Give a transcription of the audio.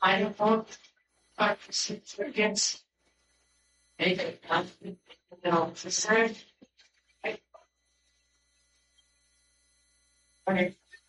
I don't know, but against anything, it's okay.